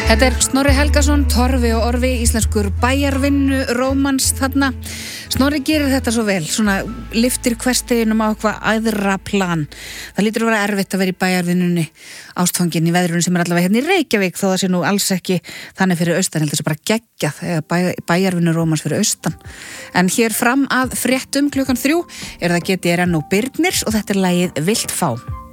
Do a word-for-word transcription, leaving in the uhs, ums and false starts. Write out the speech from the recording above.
Þetta er Snorri Helgason, Torfi og Orfi, íslenskur bæjarvinnu, rómans þarna. Snorri gerir þetta svo vel, svona lyftir hversteginum á eitthvað æðra plan. Það lítur að vera erfitt að vera í bæjarvinnunni ástfangin í veðrunum sem er allavega hérna í Reykjavík, þó það sé nú alls ekki þannig fyrir austan, heldur þess að bara geggja þegar bæ, bæjarvinnu rómans fyrir austan. En hér fram að fréttum klukkan þrjú er það G T R N og Birnir og þetta er lagið Vilt fá.